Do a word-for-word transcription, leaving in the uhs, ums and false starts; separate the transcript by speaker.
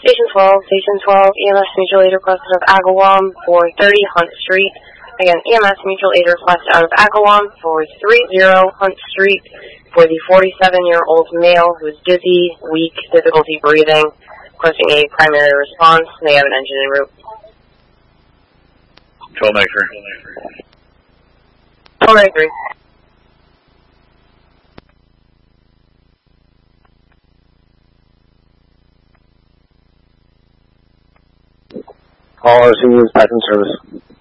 Speaker 1: Station twelve, Station twelve, E M S mutual aid requested of Agawam for thirty Hunt Street. Again, E M S mutual aid request out of Agawam for thirty Hunt Street for the forty-seven-year-old male who is dizzy, weak, difficulty breathing, requesting a primary response. They have an engine en route.
Speaker 2: twelve maker.
Speaker 1: twelve maker.
Speaker 3: All our seniors back in service.